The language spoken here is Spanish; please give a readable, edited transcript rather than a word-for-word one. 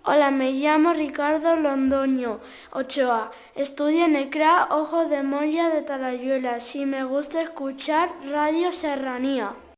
Hola, me llamo Ricardo Londoño Ochoa. Estudio en el CRA Ojo de Molla de Talayuela. Sí, me gusta escuchar Radio Serranía.